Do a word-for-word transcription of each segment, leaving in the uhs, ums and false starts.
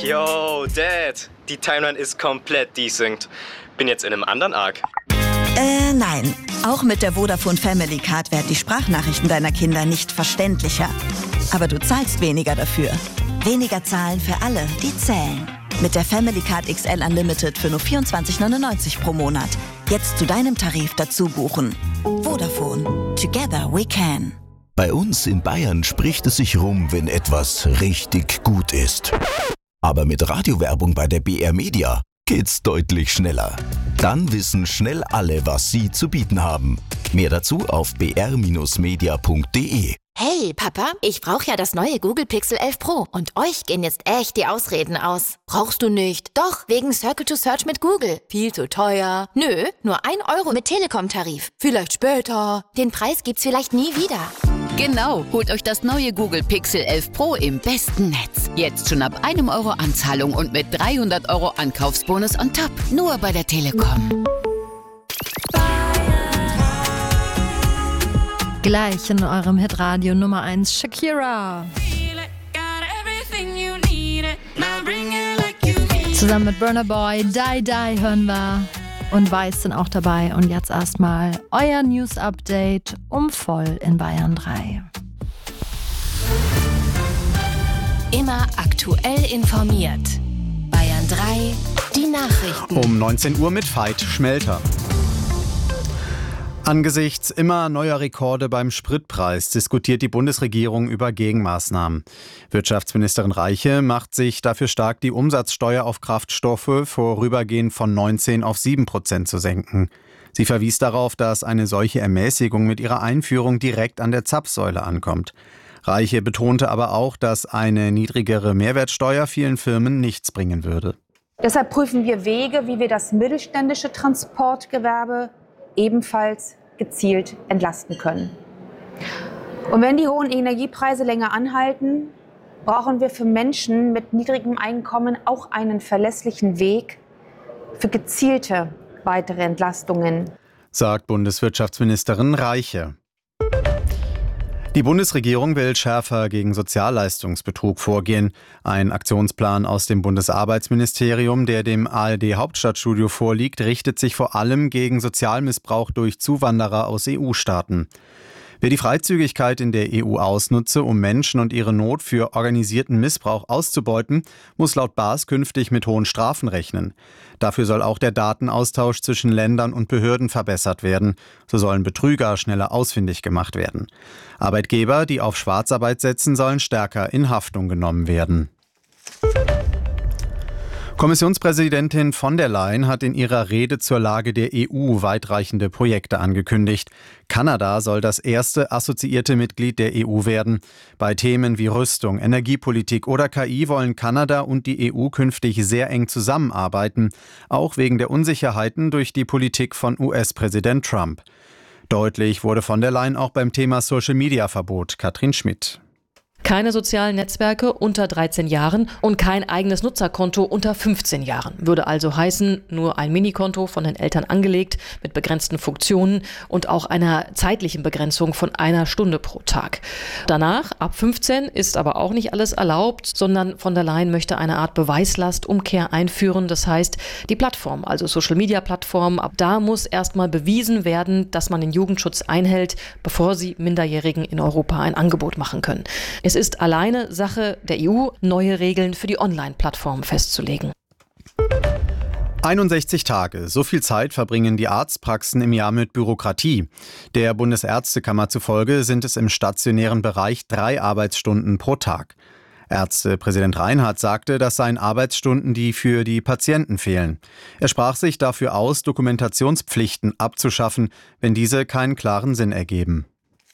Yo, Dad, die Timeline ist komplett desynced. Bin jetzt in einem anderen Arc. Äh, nein. Auch mit der Vodafone Family Card werden die Sprachnachrichten deiner Kinder nicht verständlicher. Aber du zahlst weniger dafür. Weniger zahlen für alle, die zählen. Mit der Family Card X L Unlimited für nur vierundzwanzig neunundneunzig pro Monat. Jetzt zu deinem Tarif dazu buchen. Vodafone. Together we can. Bei uns in Bayern spricht es sich rum, wenn etwas richtig gut ist. Aber mit Radiowerbung bei der B R Media geht's deutlich schneller. Dann wissen schnell alle, was sie zu bieten haben. Mehr dazu auf b r Bindestrich media punkt d e. Hey Papa, ich brauche ja das neue Google Pixel elf Pro und euch gehen jetzt echt die Ausreden aus. Brauchst du nicht? Doch, wegen Circle to Search mit Google. Viel zu teuer. Nö, nur ein Euro mit Telekom-Tarif. Vielleicht später. Den Preis gibt's vielleicht nie wieder. Genau, holt euch das neue Google Pixel elf Pro im besten Netz. Jetzt schon ab einem Euro Anzahlung und mit dreihundert Euro Ankaufsbonus on top. Nur bei der Telekom. Gleich in eurem Hitradio Nummer eins Shakira. Zusammen mit Burna Boy, Die Die hören wir. Und Weiß sind auch dabei. Und jetzt erstmal euer News-Update um voll in Bayern drei. Immer aktuell informiert. Bayern drei, die Nachrichten. Um neunzehn Uhr mit Veit Schmelter. Angesichts immer neuer Rekorde beim Spritpreis diskutiert die Bundesregierung über Gegenmaßnahmen. Wirtschaftsministerin Reiche macht sich dafür stark, die Umsatzsteuer auf Kraftstoffe vorübergehend von neunzehn auf sieben Prozent zu senken. Sie verwies darauf, dass eine solche Ermäßigung mit ihrer Einführung direkt an der Zapfsäule ankommt. Reiche betonte aber auch, dass eine niedrigere Mehrwertsteuer vielen Firmen nichts bringen würde. Deshalb prüfen wir Wege, wie wir das mittelständische Transportgewerbe ebenfalls gezielt entlasten können. Und wenn die hohen Energiepreise länger anhalten, brauchen wir für Menschen mit niedrigem Einkommen auch einen verlässlichen Weg für gezielte weitere Entlastungen, sagt Bundeswirtschaftsministerin Reiche. Die Bundesregierung will schärfer gegen Sozialleistungsbetrug vorgehen. Ein Aktionsplan aus dem Bundesarbeitsministerium, der dem A R D-Hauptstadtstudio vorliegt, richtet sich vor allem gegen Sozialmissbrauch durch Zuwanderer aus E U-Staaten. Wer die Freizügigkeit in der E U ausnutze, um Menschen und ihre Not für organisierten Missbrauch auszubeuten, muss laut B A S künftig mit hohen Strafen rechnen. Dafür soll auch der Datenaustausch zwischen Ländern und Behörden verbessert werden. So sollen Betrüger schneller ausfindig gemacht werden. Arbeitgeber, die auf Schwarzarbeit setzen, sollen stärker in Haftung genommen werden. Kommissionspräsidentin von der Leyen hat in ihrer Rede zur Lage der E U weitreichende Projekte angekündigt. Kanada soll das erste assoziierte Mitglied der E U werden. Bei Themen wie Rüstung, Energiepolitik oder K I wollen Kanada und die E U künftig sehr eng zusammenarbeiten, auch wegen der Unsicherheiten durch die Politik von U S-Präsident Trump. Deutlich wurde von der Leyen auch beim Thema Social-Media-Verbot. Katrin Schmidt. Keine sozialen Netzwerke unter dreizehn Jahren und kein eigenes Nutzerkonto unter fünfzehn Jahren. Würde also heißen, nur ein Minikonto von den Eltern angelegt mit begrenzten Funktionen und auch einer zeitlichen Begrenzung von einer Stunde pro Tag. Danach, ab fünfzehn, ist aber auch nicht alles erlaubt, sondern von der Leyen möchte eine Art Beweislastumkehr einführen. Das heißt, die Plattform, also Social-Media-Plattform, ab da muss erstmal bewiesen werden, dass man den Jugendschutz einhält, bevor sie Minderjährigen in Europa ein Angebot machen können. Es ist alleine Sache der E U, neue Regeln für die Online-Plattformen festzulegen. einundsechzig Tage, so viel Zeit verbringen die Arztpraxen im Jahr mit Bürokratie. Der Bundesärztekammer zufolge sind es im stationären Bereich drei Arbeitsstunden pro Tag. Ärztepräsident Reinhardt sagte, das seien Arbeitsstunden, die für die Patienten fehlen. Er sprach sich dafür aus, Dokumentationspflichten abzuschaffen, wenn diese keinen klaren Sinn ergeben.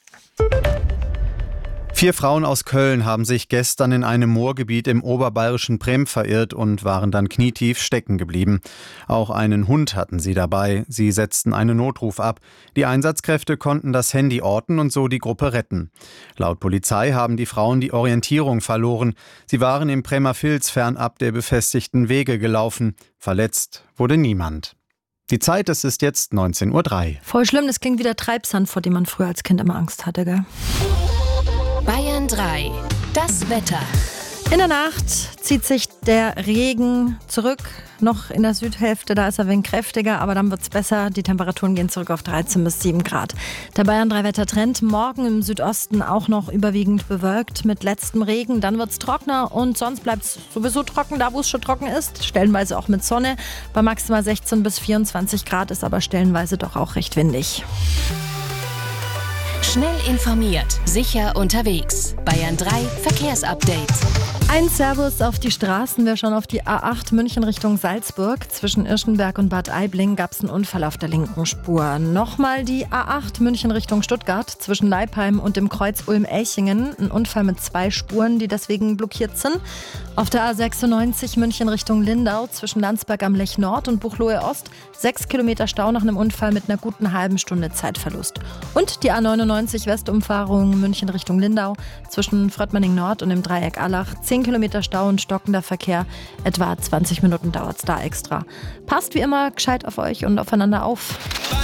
Vier Frauen aus Köln haben sich gestern in einem Moorgebiet im oberbayerischen Brem verirrt und waren dann knietief stecken geblieben. Auch einen Hund hatten sie dabei. Sie setzten einen Notruf ab. Die Einsatzkräfte konnten das Handy orten und so die Gruppe retten. Laut Polizei haben die Frauen die Orientierung verloren. Sie waren im Bremer Vils fernab der befestigten Wege gelaufen. Verletzt wurde niemand. Die Zeit, es ist jetzt neunzehn Uhr drei. Voll schlimm, das klingt wie der Treibsand, vor dem man früher als Kind immer Angst hatte, gell? Bayern drei. Das Wetter. In der Nacht zieht sich der Regen zurück. Noch in der Südhälfte, da ist er ein wenig kräftiger, aber dann wird es besser. Die Temperaturen gehen zurück auf dreizehn bis sieben Grad. Der Bayern drei Wettertrend. Morgen im Südosten auch noch überwiegend bewölkt mit letztem Regen. Dann wird es trockener und sonst bleibt es sowieso trocken, da wo es schon trocken ist. Stellenweise auch mit Sonne. Bei maximal sechzehn bis vierundzwanzig Grad ist aber stellenweise doch auch recht windig. Schnell informiert, sicher unterwegs. Bayern drei Verkehrsupdate. Ein Servus auf die Straßen. Wir schauen auf die A acht München Richtung Salzburg. Zwischen Irschenberg und Bad Aibling gab es einen Unfall auf der linken Spur. Nochmal die A acht München Richtung Stuttgart. Zwischen Leipheim und dem Kreuz Ulm-Elchingen. Ein Unfall mit zwei Spuren, die deswegen blockiert sind. Auf der A sechsundneunzig München Richtung Lindau. Zwischen Landsberg am Lech Nord und Buchloe Ost. Sechs Kilometer Stau nach einem Unfall mit einer guten halben Stunde Zeitverlust. Und die A neunundneunzig Westumfahrung München Richtung Lindau. Zwischen Fröttmanning Nord und dem Dreieck Allach. zehn Kilometer Stau und stockender Verkehr. Etwa zwanzig Minuten dauert es da extra. Passt wie immer gescheit auf euch und aufeinander auf.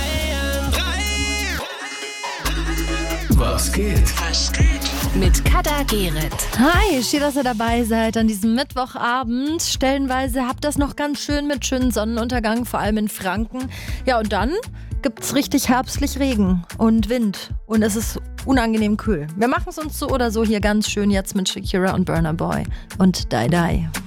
Was geht? Was geht? Mit Kada Gerrit. Hi, schön, dass ihr dabei seid an diesem Mittwochabend. Stellenweise habt ihr das noch ganz schön mit schönen Sonnenuntergang, vor allem in Franken. Ja, und dann gibt's richtig herbstlich Regen und Wind und es ist unangenehm kühl. Wir machen es uns so oder so hier ganz schön jetzt mit Shakira und Burna Boy und Die Die.